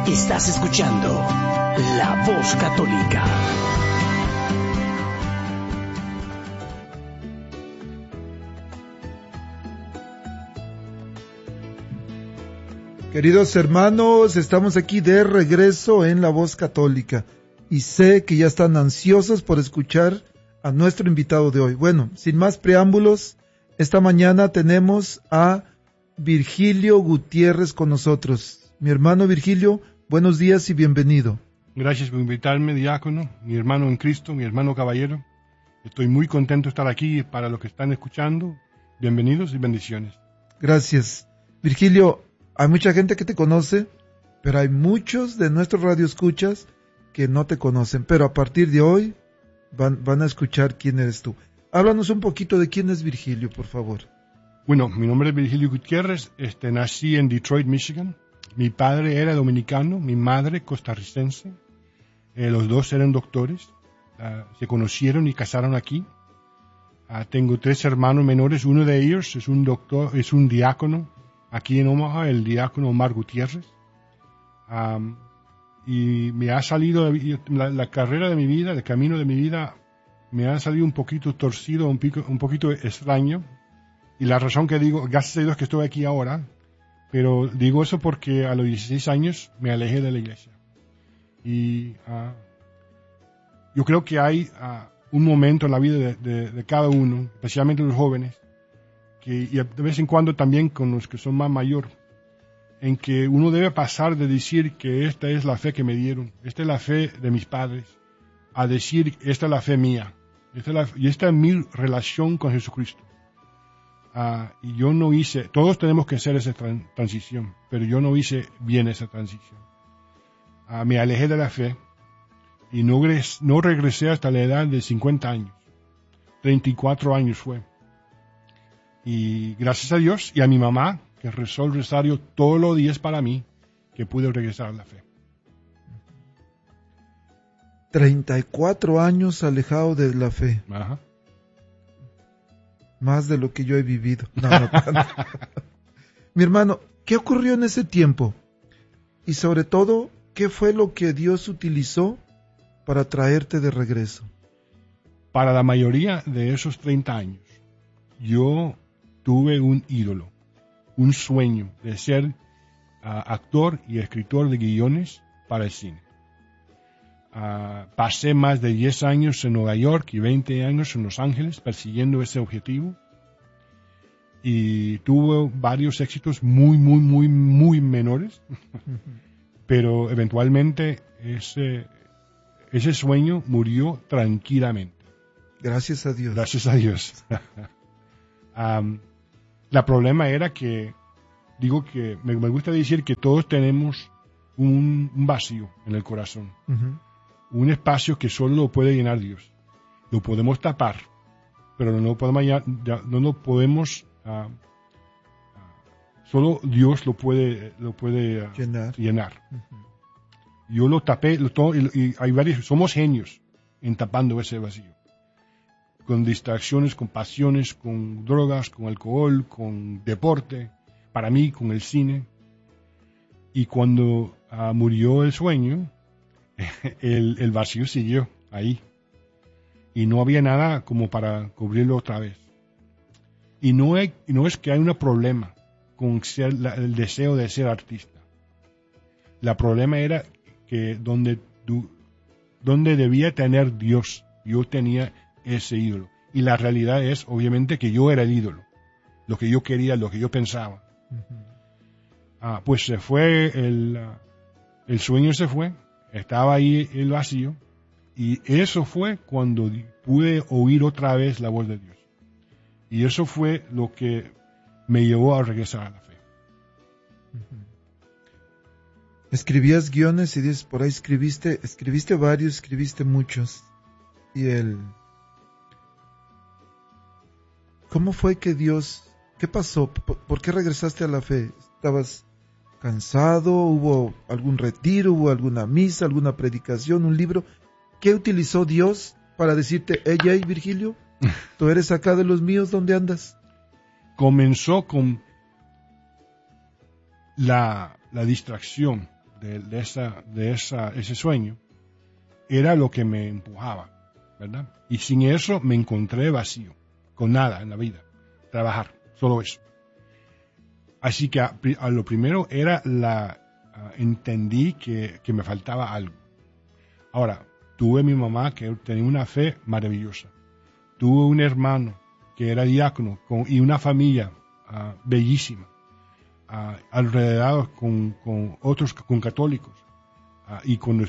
Estás escuchando La Voz Católica. Queridos hermanos, estamos aquí de regreso en La Voz Católica y sé que ya están ansiosos por escuchar a nuestro invitado de hoy. Bueno, sin más preámbulos, esta mañana tenemos a Virgilio Gutiérrez con nosotros. Mi hermano Virgilio, buenos días y bienvenido. Gracias por invitarme, diácono, mi hermano en Cristo, mi hermano caballero. Estoy muy contento de estar aquí para los que están escuchando. Bienvenidos y bendiciones. Gracias. Virgilio, hay mucha gente que te conoce, pero hay muchos de nuestros radioescuchas que no te conocen. Pero a partir de hoy van a escuchar quién eres tú. Háblanos un poquito de quién es Virgilio, por favor. Bueno, mi nombre es Virgilio Gutiérrez. Nací en Detroit, Michigan. Mi padre era dominicano, mi madre costarricense. Los dos eran doctores. Se conocieron y casaron aquí. Tengo 3 hermanos menores. Uno de ellos es un doctor, es un diácono aquí en Omaha, el diácono Omar Gutiérrez. Y me ha salido la carrera de mi vida, el camino de mi vida, me ha salido un poquito torcido, un poquito extraño. Y la razón que digo, gracias a Dios que estoy aquí ahora, pero digo eso porque a los 16 años me alejé de la iglesia. Y yo creo que hay un momento en la vida de cada uno, especialmente los jóvenes, y de vez en cuando también con los que son más mayores, en que uno debe pasar de decir que esta es la fe que me dieron, esta es la fe de mis padres, a decir esta es la fe mía, y esta es mi relación con Jesucristo. Y yo no hice, todos tenemos que hacer esa transición, pero yo no hice bien esa transición. Me alejé de la fe y no regresé hasta la edad de 50 años, 34 años fue. Y gracias a Dios y a mi mamá, que rezó el rosario todos los días para mí, que pude regresar a la fe. 34 años alejado de la fe. Ajá. Más de lo que yo he vivido. No. Mi hermano, ¿qué ocurrió en ese tiempo? Y sobre todo, ¿qué fue lo que Dios utilizó para traerte de regreso? Para la mayoría de esos 30 años, yo tuve un ídolo, un sueño de ser actor y escritor de guiones para el cine. Pasé más de 10 años en Nueva York y 20 años en Los Ángeles persiguiendo ese objetivo y tuve varios éxitos muy menores, pero eventualmente ese sueño murió tranquilamente. Gracias a Dios. Gracias a Dios. La problema era que, digo que me gusta decir que todos tenemos un vacío en el corazón. Uh-huh. Un espacio que solo lo puede llenar Dios. Lo podemos tapar, pero no lo podemos solo Dios lo puede llenar. Uh-huh. Yo lo tapé, y hay varios, somos genios en tapando ese vacío. Con distracciones, con pasiones, con drogas, con alcohol, con deporte, para mí, con el cine. Y cuando murió el sueño, el vacío siguió ahí. Y no había nada como para cubrirlo otra vez. Y no es que hay un problema con el deseo de ser artista. El problema era que donde debía tener Dios, yo tenía ese ídolo. Y la realidad es, obviamente, que yo era el ídolo. Lo que yo quería, lo que yo pensaba. Uh-huh. Pues se fue, el sueño se fue, estaba ahí el vacío, y eso fue cuando pude oír otra vez la voz de Dios. Y eso fue lo que me llevó a regresar a la fe. Uh-huh. Escribías guiones y dices, por ahí escribiste varios, escribiste muchos. Y ¿cómo fue que Dios, qué pasó? ¿Por qué regresaste a la fe? ¿Estabas cansado? ¿Hubo algún retiro? ¿Hubo alguna misa, alguna predicación, un libro? ¿Qué utilizó Dios para decirte, hey, Virgilio, tú eres acá de los míos, ¿dónde andas? Comenzó con la distracción de ese sueño era lo que me empujaba, ¿verdad? Y sin eso me encontré vacío, con nada en la vida, trabajar, solo eso. Así que a lo primero era entendí que me faltaba algo. Ahora, tuve mi mamá que tenía una fe maravillosa. Tuve un hermano que era diácono y una familia bellísima, alrededor con otros, con católicos. Y cuando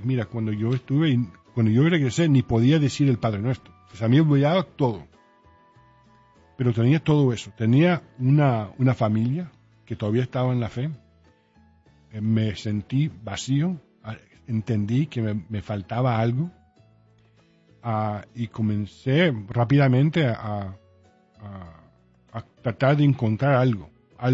yo regresé, ni podía decir el Padre Nuestro. O sea, a mí me olvidaba todo. Pero tenía todo eso. Tenía una familia que todavía estaba en la fe. Me sentí vacío. Entendí que me faltaba algo. Y comencé rápidamente a tratar de encontrar algo.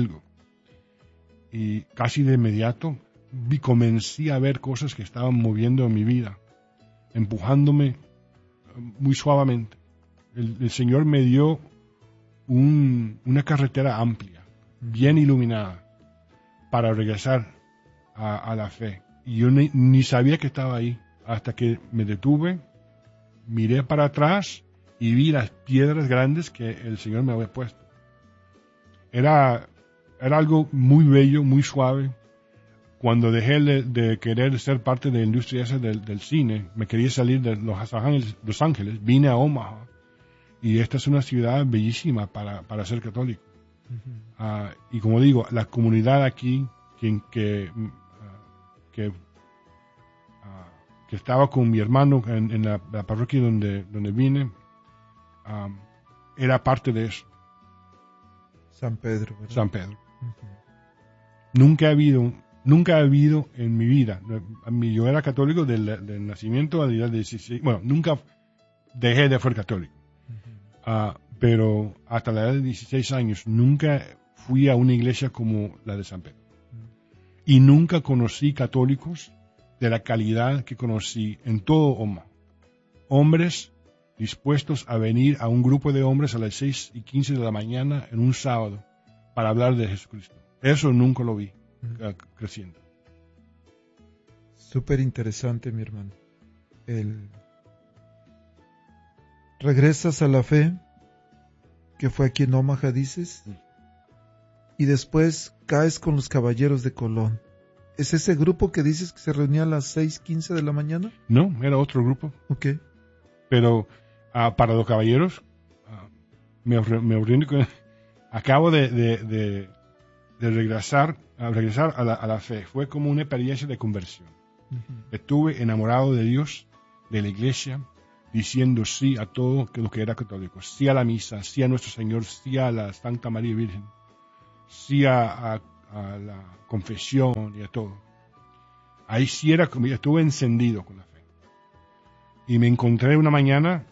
Y casi de inmediato comencé a ver cosas que estaban moviendo en mi vida, empujándome muy suavemente. El Señor me dio una carretera amplia, bien iluminada, para regresar a la fe. Y yo ni sabía que estaba ahí, hasta que me detuve, miré para atrás y vi las piedras grandes que el Señor me había puesto. Era algo muy bello, muy suave. Cuando dejé de querer ser parte de la industria esa del cine, me quería salir de Los Ángeles, vine a Omaha. Y esta es una ciudad bellísima para ser católico. Uh-huh. Y como digo, la comunidad aquí que estaba con mi hermano en la parroquia donde vine, era parte de eso. San Pedro, ¿verdad? San Pedro. Uh-huh. Nunca ha habido en mi vida, yo era católico del nacimiento a la edad de 16, bueno, nunca dejé de ser católico, pero hasta la edad de 16 años nunca fui a una iglesia como la de San Pedro. Y nunca conocí católicos de la calidad que conocí en todo Omaha. Hombres dispuestos a venir a un grupo de hombres a las 6:15 de la mañana en un sábado para hablar de Jesucristo. Eso nunca lo vi creciendo. Súper interesante, mi hermano. Regresas a la fe, que fue aquí en Omaha, dices, y después caes con los Caballeros de Colón. ¿Es ese grupo que dices que se reunía a las 6:15 de la mañana? No, era otro grupo. Ok. Pero para los caballeros, acabo de regresar a la fe. Fue como una experiencia de conversión. Uh-huh. Estuve enamorado de Dios, de la iglesia, diciendo sí a todo lo que era católico. Sí a la misa, sí a nuestro Señor, sí a la Santa María Virgen, sí a la confesión y a todo. Ahí sí estuve encendido con la fe. Y me encontré una mañana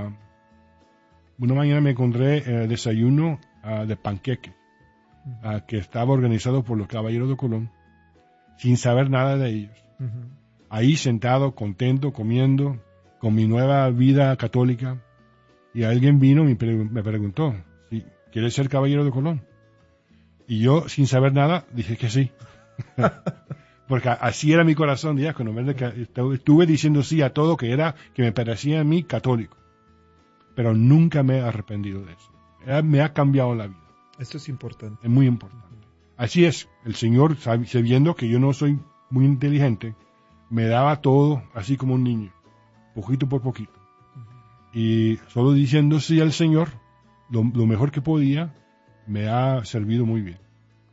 me encontré desayuno de panqueque, que estaba organizado por los Caballeros de Colón, sin saber nada de ellos. Uh-huh. Ahí sentado, contento, comiendo, con mi nueva vida católica, y alguien vino y me preguntó, si ¿quieres ser Caballero de Colón? Y yo, sin saber nada, dije que sí. Porque así era mi corazón, diácono, ¿verdad? Estuve diciendo sí a todo que me parecía a mí católico. Pero nunca me he arrepentido de eso. Me ha cambiado la vida. Esto es importante. Es muy importante. Así es, el Señor, sabiendo que yo no soy muy inteligente, me daba todo así como un niño, poquito por poquito. Uh-huh. Y solo diciendo sí al Señor, lo mejor que podía, me ha servido muy bien.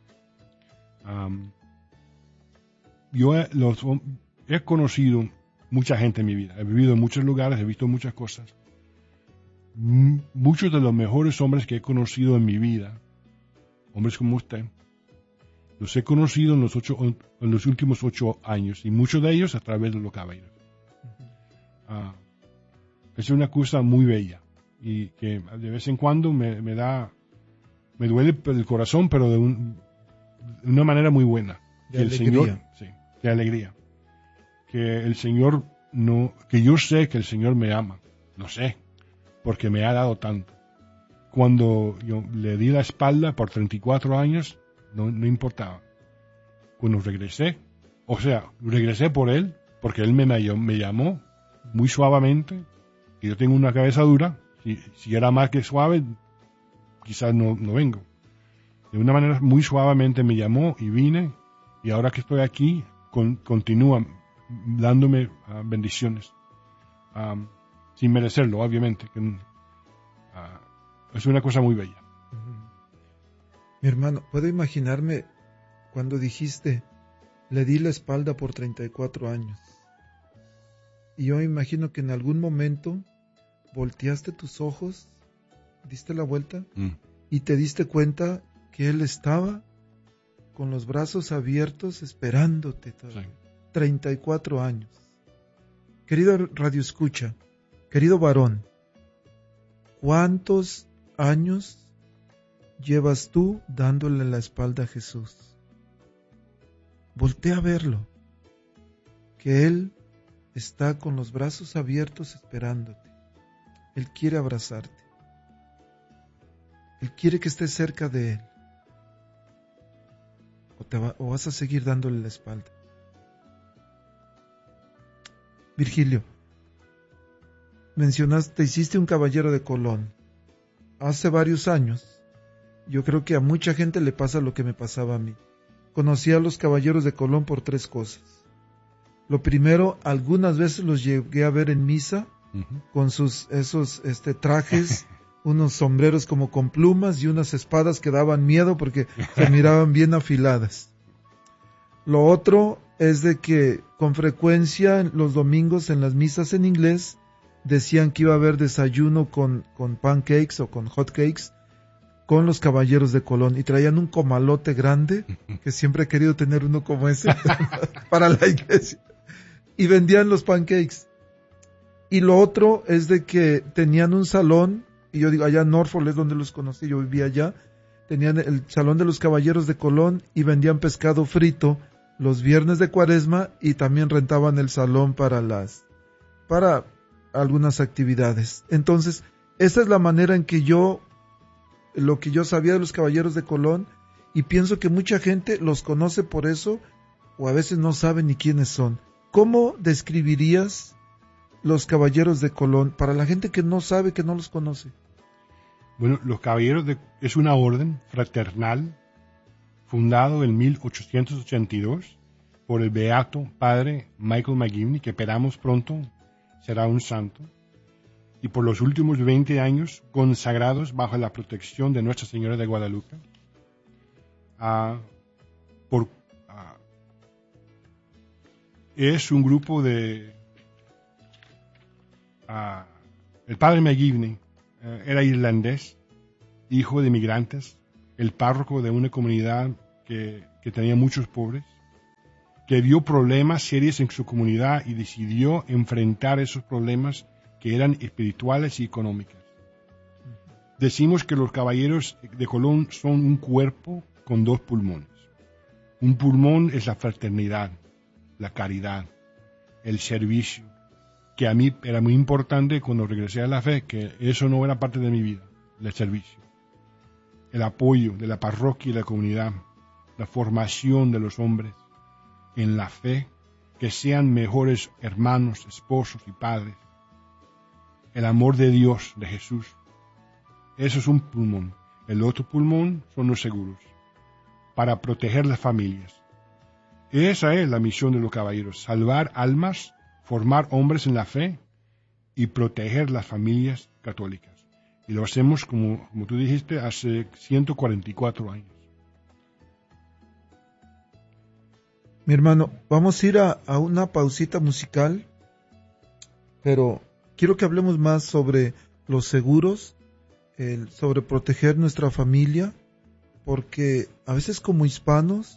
Yo he conocido mucha gente en mi vida, he vivido en muchos lugares, he visto muchas cosas. Muchos de los mejores hombres que he conocido en mi vida, hombres como usted, los he conocido en los últimos 8 años, y muchos de ellos a través de los caballeros. Uh-huh. Es una cosa muy bella, y que de vez en cuando me duele el corazón, pero de una manera muy buena. De alegría. De alegría. Que el Señor que yo sé que el Señor me ama, lo sé, porque me ha dado tanto. Cuando yo le di la espalda por 34 años, no importaba. Cuando regresé, O sea, regresé por él, porque él me llamó muy suavemente, y yo tengo una cabeza dura. Si era más que suave, quizás no vengo. De una manera muy suavemente me llamó y vine, y ahora que estoy aquí, continúa dándome bendiciones, sin merecerlo, obviamente. Es una cosa muy bella. Mi hermano, puedo imaginarme cuando dijiste, le di la espalda por 34 años. Y yo imagino que en algún momento volteaste tus ojos, diste la vuelta y te diste cuenta que él estaba con los brazos abiertos esperándote todavía. Sí. 34 años. Querido Radio Escucha, querido varón, ¿cuántos años llevas tú dándole la espalda a Jesús? Voltea a verlo, que Él está con los brazos abiertos esperándote. Él quiere abrazarte. Él quiere que estés cerca de Él. O vas a seguir dándole la espalda. Virgilio, mencionaste, hiciste un caballero de Colón. Hace varios años, yo creo que a mucha gente le pasa lo que me pasaba a mí. Conocí a los caballeros de Colón por 3 cosas. Lo primero, algunas veces los llegué a ver en misa, con esos trajes, unos sombreros como con plumas y unas espadas que daban miedo porque se miraban bien afiladas. Lo otro es de que con frecuencia los domingos en las misas en inglés decían que iba a haber desayuno con pancakes o con hotcakes con los caballeros de Colón, y traían un comalote grande, que siempre he querido tener uno como ese para la iglesia, y vendían los pancakes. Y lo otro es de que tenían un salón, y yo digo, allá en Norfolk es donde los conocí, yo vivía allá, tenían el salón de los caballeros de Colón y vendían pescado frito los viernes de Cuaresma, y también rentaban el salón para algunas actividades. Entonces, esa es la manera en que lo que yo sabía de los caballeros de Colón, y pienso que mucha gente los conoce por eso, o a veces no sabe ni quiénes son. ¿Cómo describirías los caballeros de Colón para la gente que no sabe, que no los conoce? Bueno, los caballeros es una orden fraternal fundado en 1882 por el beato padre Michael McGivney, que esperamos pronto será un santo, y por los últimos 20 años consagrados bajo la protección de Nuestra Señora de Guadalupe. Es un grupo de... el padre McGivney era irlandés, hijo de migrantes, el párroco de una comunidad que tenía muchos pobres, que vio problemas serios en su comunidad y decidió enfrentar esos problemas que eran espirituales y económicas. Decimos que los caballeros de Colón son un cuerpo con 2 pulmones. Un pulmón es la fraternidad, la caridad, el servicio, que a mí era muy importante cuando regresé a la fe, que eso no era parte de mi vida, el servicio. El apoyo de la parroquia y la comunidad, la formación de los hombres en la fe, que sean mejores hermanos, esposos y padres. El amor de Dios, de Jesús. Eso es un pulmón. El otro pulmón son los seguros, para proteger las familias. Esa es la misión de los caballeros, salvar almas, formar hombres en la fe y proteger las familias católicas. Y lo hacemos, como tú dijiste, hace 144 años. Mi hermano, vamos a ir a una pausita musical, pero quiero que hablemos más sobre los seguros, sobre proteger nuestra familia, porque a veces como hispanos,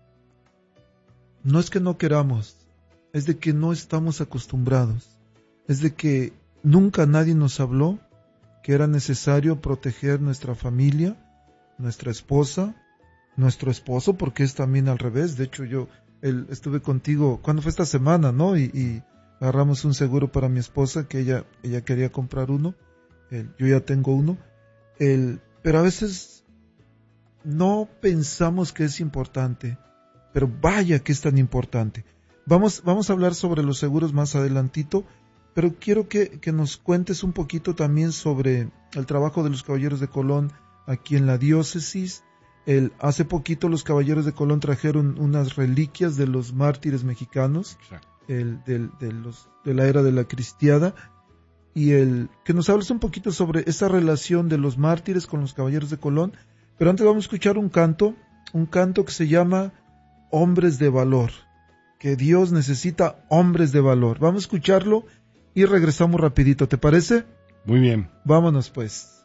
no es que no queramos, es de que no estamos acostumbrados, es de que nunca nadie nos habló que era necesario proteger nuestra familia, nuestra esposa, nuestro esposo, porque es también al revés. De hecho, yo estuve contigo, ¿cuándo fue esta semana, no? Y agarramos un seguro para mi esposa, que ella quería comprar uno, yo ya tengo uno, pero a veces no pensamos que es importante pero vaya que es tan importante. Vamos a hablar sobre los seguros más adelantito, pero quiero que nos cuentes un poquito también sobre el trabajo de los Caballeros de Colón aquí en la diócesis. Hace poquito los Caballeros de Colón trajeron unas reliquias de los mártires mexicanos, de la era de la cristiada, y que nos hables un poquito sobre esa relación de los mártires con los Caballeros de Colón. Pero antes vamos a escuchar un canto que se llama Hombres de Valor, que Dios necesita hombres de valor. Vamos a escucharlo y regresamos rapidito, ¿te parece? Muy bien. Vámonos pues.